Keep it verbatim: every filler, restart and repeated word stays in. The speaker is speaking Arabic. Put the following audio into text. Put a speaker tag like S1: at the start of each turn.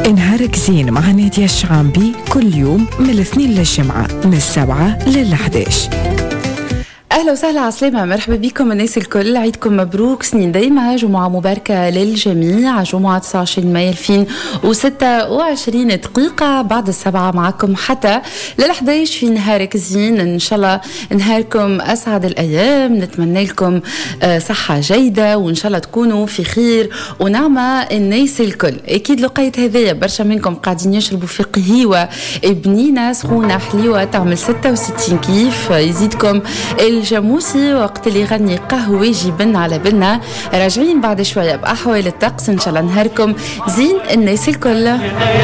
S1: نهارك زين مع نادية الشعامبي كل يوم من الاثنين للجمعة من السبعة للحداش.
S2: أهلا وسهلا عسلامة، مرحبا بكم الناس الكل، عيدكم مبروك، سنين دايمة، جمعة مباركة للجميع. جمعة تسعة وعشرين مايو ألفين وستة وعشرين، دقيقة بعد السبعة معكم حتى للحداش في نهارك زين. إن شاء الله نهاركم أسعد الأيام، نتمنى لكم صحة جيدة وإن شاء الله تكونوا في خير ونعمة الناس الكل. أكيد لقيت هذايا برشا منكم قاعدين يشربوا في قهيوة بنينة سخونة حليوة تعمل ستة وستين كيف، يزيدكم الجاموسي وقت اللي يغني قهوة جبن على بنا. راجعين بعد شوية بأحوال الطقس، إن شاء الله نهاركم زين الناس الكل.